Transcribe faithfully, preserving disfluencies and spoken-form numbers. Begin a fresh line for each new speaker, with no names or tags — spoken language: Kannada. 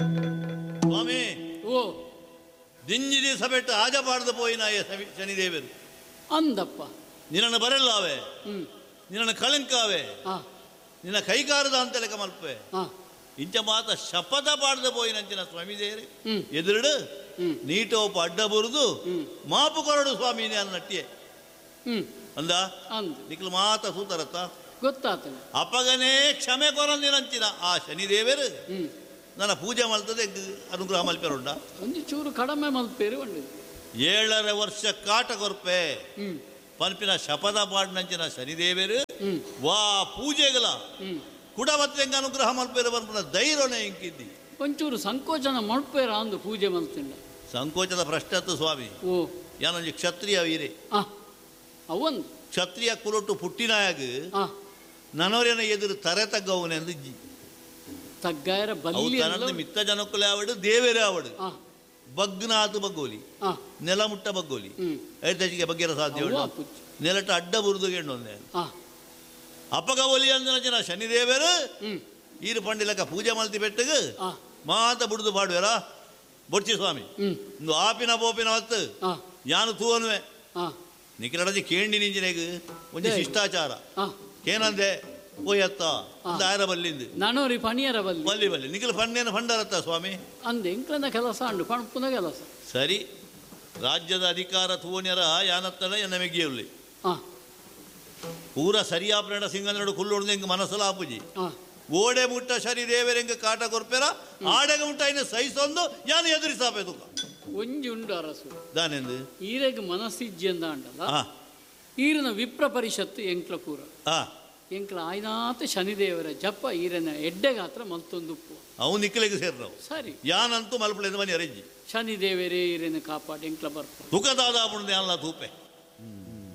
ಸ್ವಾಮಿ
ಓ
ದಿಂಜಿ ದಿವಸ ಬಿಟ್ಟು ಆಜ ಪಾಡ್ದು ಪೋಯಿನ ಶನಿದೇವರು
ಅಂದಪ್ಪ
ನಿನ್ನನ್ನು ಬರಲ್ಲಾವೆ,
ಹ್ಮ್
ನಿನ್ನನ್ನು ಕಳಂಕಾವೆ,
ಹಾ
ನಿನ್ನ ಕೈಕಾರದ ಅಂತ ಲೆಕ್ಕ ಮಲ್ಪೆ
ಹಾ
ಇಂಚ ಮಾತ ಶಪಥ ಪಾಡ್ದು ಪೋಯಿನಂಚಿನ ಸ್ವಾಮಿ ದೇವರೇ
ಹ್ಮ್
ಎದುರುಡು
ಹ್ಮ್
ನೀಟೋಪ ಅಡ್ಡ ಬುರುದು
ಹ್ಮ್
ಮಾಪು ಕೊರಡು ಸ್ವಾಮಿ ನಾನು ನಟ್ಟಿಯೇ
ಹ್ಮ್
ಅಂದ
ಅಂದ
ನಿಕ್ಲು ಮಾತ ಸೂತರತ್ತ
ಗೊತ್ತಾತನ
ಅಪ್ಪಗನೇ ಕ್ಷಮೆ ಕೊರಂದಿನಂಚಿನ ಆ ಶನಿದೇವರು
ಹ್ಮ್
ನನ್ನ ಪೂಜೆ ಮಲ್ತದೆ ಅನುಗ್ರಹ ಮಲ್ಪೆರುಂಡ
ಒಂದು ಚೂರು ಕಡಿಮೆ ಮಲ್ಪೇರು ಒಳ್ಳೆದು
ಏಳರ ವರ್ಷ ಕಾಟ ಕೊರ್ಪೆ
ಹ್ಮ್
ಪನ್ಪಿನ ಶಪಥ ಪಾಡ್ನಂಚಿನ ಶನಿದೇವರು
ಹ್ಮ್
ವಾ ಪೂಜೆಗಳ
ಹ್ಮ್
ಕುಡವತ್ತೆಂಗ ಅನುಗ್ರಹ ಮಲ್ಪೇರು ಪನ್ಪನ ಧೈರ್ಯನೇ ಇಂಕಿದ್ದಿ
ಒಂಚೂರು ಸಂಕೋಚನ ಮಲ್ಪೇರ ಅಂದು ಪೂಜೆ ಮಲ್ತಿಂಡ
ಸಂಕೋಚದ ಪ್ರಶ್ನತ್ತು ಸ್ವಾಮಿ
ಓ
ಯಾನೊಂದು ಕ್ಷತ್ರಿಯ ವೀರೆ
ಆ ಅವೊಂದು
ಕ್ಷತ್ರಿಯ ಕುಲೊಟ್ಟು ಪುಟ್ಟಿನಾಯಾಗ
ಆ
ನನವರೇನ ಎದುರು ತರೆ ತಗ್ಗವನೆಂದು ಜಿ
ತಗ್ಗಾಯರ
ಅವು
ಬಲ್ಲಿ
ತನದ್ದು ಮಿತ್ತ ಜನಕ್ಕುಲೆ ಆವಡು ದೇವೇರೇ ಆವಡು
ಆ
ಬಗ್ನಾತು ಬಗ್ಗೋಲಿ
ಆ
ನೆಲಮುಟ್ಟ ಬಗ್ಗೋಲಿ
ಹ್ಮ್
ಐದಜಿಗೆ ಬಗ್ಗೆರ ಸಾಧ್ಯ
ಅವ್ವ
ಉಂಟು
ಪುಚ್ಚ.
ನೆಲಟ ಅಡ್ಡ ಬುರುದು ಗೆಂಡೊಂದೆ
ಆ
ಅಪಗವಲಿ ಅಂದನ ಜನ ಶನಿದೇವರು
ಹ್ಮ್
ಈರು ಪಂಡಿಲಕ ಪೂಜೆ ಮಲ್ತಿ ಬೆಟ್ಟಗ
ಆ
ಮಾತ ಬುಡುದು ಬಾಡುವೆರ ಬೊಡ್ಚಿ ಸ್ವಾಮಿ
ಹ್ಮ್
ಒಂದು ಆಪಿನ ಬೋಪಿನ ಹೊತ್ತು
ಆ
ಯಾನು ತೂವನ್ವೆ
ಆ
ನಿಖಿಲಡದಿ ಕೇಂಡಿ ನಿಂಜಿನೆಗ್ ಒಂದು
ದೇ.
ಶಿಷ್ಟಾಚಾರ
ಆ
ಕೇನಂದೆ ಪೋಯತ್ತ ಒಂದು ಆಯರ ಬಲ್ಲಿಂದು
ನಾನೋರಿ ಪಣಿಯರ ಬಲ್ಲಿ
ಬಲ್ಲಿ ಬಲ್ಲಿ ನಿಖಿಲ್ ಫಂಡೇನು ಫಂಡರತ್ತ ಸ್ವಾಮಿ
ಅಂದೆ ಎಂಕ್ಲನ ಕೆಲಸ ಅಂಡು ಪಣಪುನ ಕೆಲಸ
ಸರಿ ರಾಜ್ಯದ ಅಧಿಕಾರ ತೂವನ್ಯರ ಯಾನತ್ತಡ ಎನ್ನ ಮೆಗ್ಗಿಯುಳ್ಳಿ
ಆ
ಪೂರ ಸರಿಯಾಪ್ರೇಣ ಸಿಂಗನಡು ಕುಲ್ಲುಡ್ದು ಹೆಂಗೆ ಮನಸ್ಸಲ ಆಪುಜಿ
ಆ
ಓಡೆ ಮುಟ್ಟ ಶರಿ ದೇವರೆಂಗೆ ಕಾಟ ಕೊರ್ಪೆರ ಆಡೆಗೆ ಮುಟ್ಟ ಇನ್ನು ಸಹಿಸೊಂದು ಯಾನು ಎದುರಿಸಾಪೆ ತುಕ
ಒಂಜಿ ಉಂಡು ಅರಸು
ದಾನೆಂದು
ಈರೆಗ್ ಮನಸ್ಸಿಜ್ಜಿ ಅಂದ ಅಂಡಲ್ಲ
ಹಾ
ಈರಿನ ವಿಪ್ರ ಪರಿಷತ್ತು ಎಂಕ್ಲ ಪೂರ
ಹಾ
ಎಂಕ್ಲ ಆಯ್ನಾತ ಶನಿದೇವರ ಜಪ ಈರನ ಎಡ್ಡೆಗಾತ್ರ ಮಲ್ತೊಂದುಪ್ಪು
ಅವು ನಿಖಿಲಿಗೆ ಸೇರ್ನವು
ಸರಿ
ಯಾನಂತೂ ಮಲ್ಪಳೆಂದು ಮನೆ ಅರೆಜ್ಜಿ
ಶನಿದೇವರೇ ಈರನ ಕಾಪಾಡಿ ಎಂಕ್ಲ ಬರ್ಪ
ತುಕದಾದ ಪುಣ್ಯ ಅಲ್ಲ ತೂಪೆ